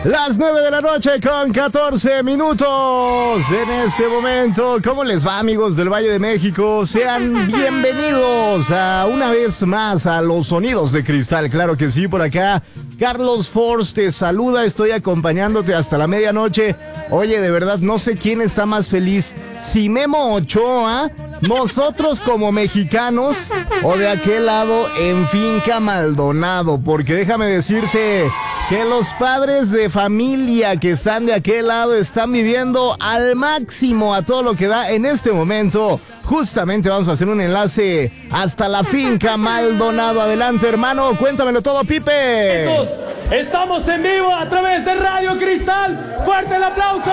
Las 9 de la noche con 14 minutos en este momento. ¿Cómo les va, amigos del Valle de México? Sean bienvenidos a una vez más a los Sonidos de Cristal. Claro que sí, por acá Carlos Force te saluda, estoy acompañándote hasta la medianoche. Oye, de verdad, no sé quién está más feliz, si Memo Ochoa, nosotros como mexicanos, o de aquel lado en Finca Maldonado, porque déjame decirte que los padres de familia que están de aquel lado están viviendo al máximo a todo lo que da en este momento. Justamente vamos a hacer un enlace hasta la Finca Maldonado. Adelante, hermano, cuéntamelo todo, Pipe. Estamos en vivo a través de Radio Cristal. ¡Fuerte el aplauso!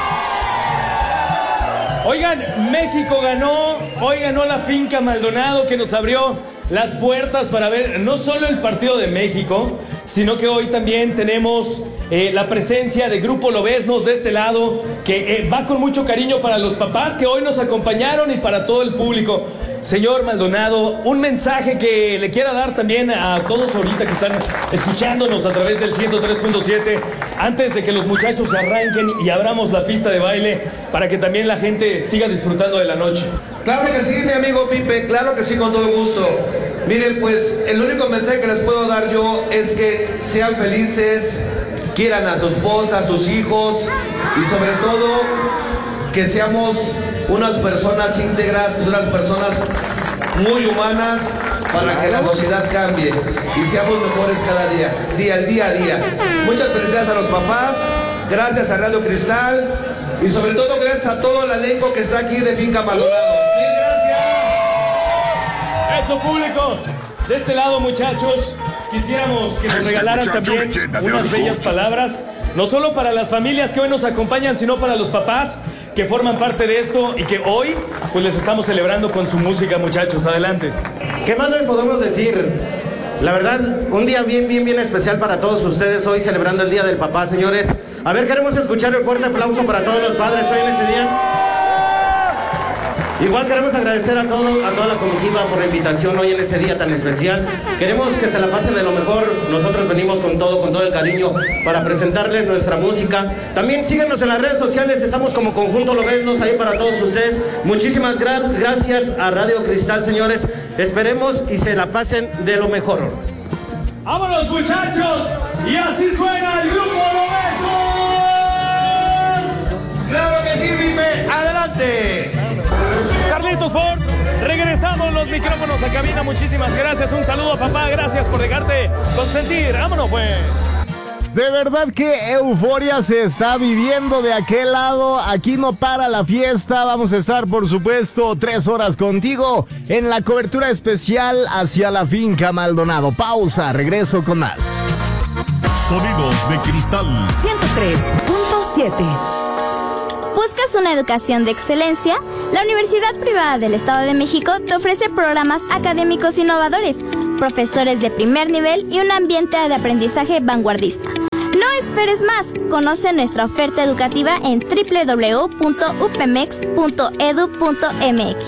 Oigan, México ganó. Hoy ganó la Finca Maldonado, que nos abrió las puertas para ver no solo el partido de México, sino que hoy también tenemos la presencia de Grupo Lobeznos de este lado, que va con mucho cariño para los papás que hoy nos acompañaron y para todo el público. Señor Maldonado, un mensaje que le quiera dar también a todos ahorita que están escuchándonos a través del 103.7, antes de que los muchachos arranquen y abramos la pista de baile para que también la gente siga disfrutando de la noche. Claro que sí, mi amigo Pipe, claro que sí, con todo gusto. Miren, pues el único mensaje que les puedo dar yo es que sean felices, quieran a su esposa, a sus hijos y sobre todo que seamos unas personas íntegras, unas personas muy humanas para que la sociedad cambie y seamos mejores cada día a día. Muchas felicidades a los papás, gracias a Radio Cristal y sobre todo gracias a todo el elenco que está aquí de Finca Maldonado. ¡Mil gracias! Eso, público. De este lado, muchachos, quisiéramos que nos regalaran también unas bellas palabras, no solo para las familias que hoy nos acompañan, sino para los papás que forman parte de esto y que hoy pues les estamos celebrando con su música, muchachos. Adelante. ¿Qué más les podemos decir? La verdad, un día bien especial para todos ustedes hoy, celebrando el Día del Papá, señores. A ver, queremos escuchar el fuerte aplauso para todos los padres hoy en este día. Igual queremos agradecer a toda la comitiva por la invitación hoy en este día tan especial. Queremos que se la pasen de lo mejor. Nosotros venimos con todo el cariño para presentarles nuestra música. También síguenos en las redes sociales, estamos como Conjunto Lobeznos ahí para todos ustedes. Muchísimas gracias a Radio Cristal, señores. Esperemos y se la pasen de lo mejor. ¡Vámonos, muchachos! Y así suena el Grupo Lobeznos. ¡Claro que sí, Pipe! ¡Adelante! Carlitos Force, regresamos los micrófonos a cabina. Muchísimas gracias, un saludo, papá, gracias por dejarte consentir. Vámonos, pues. De verdad que euforia se está viviendo de aquel lado. Aquí no para la fiesta. Vamos a estar, por supuesto, 3 horas contigo en la cobertura especial hacia la Finca Maldonado. Pausa, regreso con más. Sonidos de Cristal 103.7. ¿Buscas una educación de excelencia? La Universidad Privada del Estado de México te ofrece programas académicos innovadores, profesores de primer nivel y un ambiente de aprendizaje vanguardista. No esperes más. Conoce nuestra oferta educativa en www.upemex.edu.mx.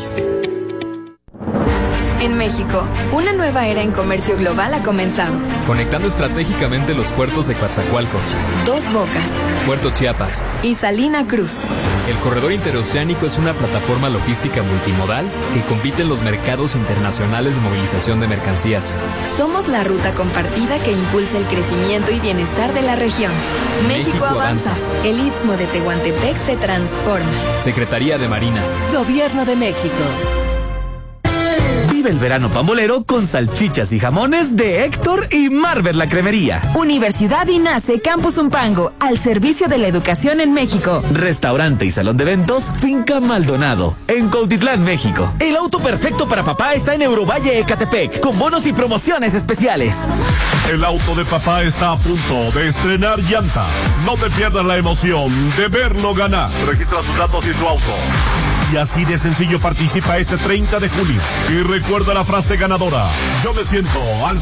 En México, una nueva era en comercio global ha comenzado. Conectando estratégicamente los puertos de Coatzacoalcos, Dos Bocas Puerto Chiapas y Salina Cruz. El corredor interoceánico es una plataforma logística multimodal que compite en los mercados internacionales de movilización de mercancías. Somos la ruta compartida que impulsa el crecimiento y bienestar de la región. México avanza. El Istmo de Tehuantepec se transforma. Secretaría de Marina. Gobierno de México. Vive el verano pambolero con salchichas y jamones de Héctor y Marvel la Cremería. Universidad INACE Campus Umpango, al servicio de la educación en México. Restaurante y salón de eventos Finca Maldonado, en Cuautitlán, México. El auto perfecto para papá está en Eurovalle, Ecatepec, con bonos y promociones especiales. El auto de papá está a punto de estrenar llanta. No te pierdas la emoción de verlo ganar. Registra tus datos y tu auto. Y así de sencillo participa este 30 de julio. Y recuerda la frase ganadora. Yo me siento al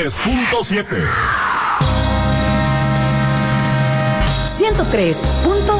103.7. 103.7.